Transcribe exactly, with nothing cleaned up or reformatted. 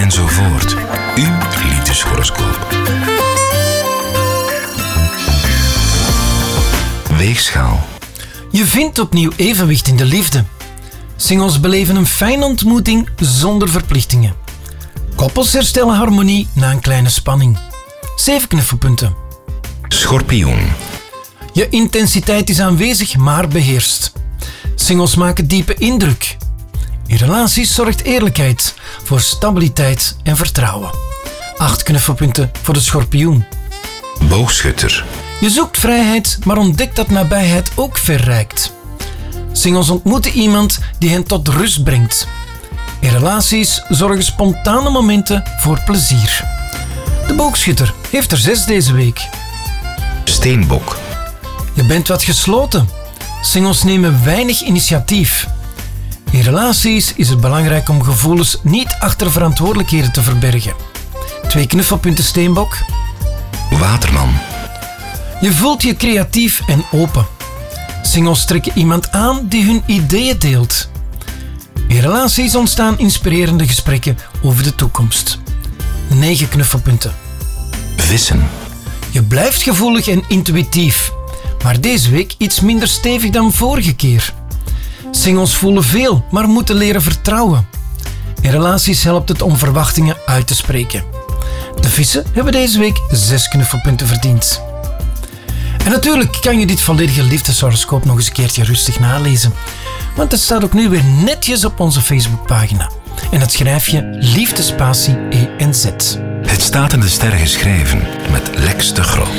enzovoort. Uw liefdeshoroscoop. Weegschaal. Je vindt opnieuw evenwicht in de liefde. Singles beleven een fijne ontmoeting zonder verplichtingen. Koppels herstellen harmonie na een kleine spanning. Zeven knuffelpunten. Schorpioen. Je intensiteit is aanwezig, maar beheerst. Singles maken diepe indruk. In relaties zorgt eerlijkheid voor stabiliteit en vertrouwen. Acht knuffelpunten voor de schorpioen. Boogschutter. Je zoekt vrijheid, maar ontdekt dat nabijheid ook verrijkt. Singles ontmoeten iemand die hen tot rust brengt. In relaties zorgen spontane momenten voor plezier. De boogschutter heeft er zes deze week. Steenbok. Je bent wat gesloten. Singles nemen weinig initiatief. In relaties is het belangrijk om gevoelens niet achter verantwoordelijkheden te verbergen. Twee knuffelpunten steenbok. Waterman. Je voelt je creatief en open. Singles trekken iemand aan die hun ideeën deelt. In relaties ontstaan inspirerende gesprekken over de toekomst. Negen knuffelpunten. Vissen. Je blijft gevoelig en intuïtief, maar deze week iets minder stevig dan vorige keer. Singles voelen veel, maar moeten leren vertrouwen. In relaties helpt het om verwachtingen uit te spreken. De vissen hebben deze week zes knuffelpunten verdiend. En natuurlijk kan je dit volledige liefdeshoroscoop nog eens een keertje rustig nalezen. Want het staat ook nu weer netjes op onze Facebookpagina. En dat schrijf je liefdespatie E N Z. Het staat in de sterren geschreven met Lex de Groot.